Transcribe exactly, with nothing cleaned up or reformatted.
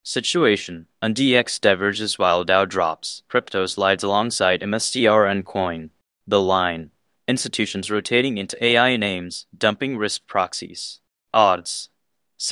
Situation: on D X diverges while Dow drops. Crypto slides alongside M S T R and Coin. The line: institutions rotating into A I names, dumping risk proxies. Odds: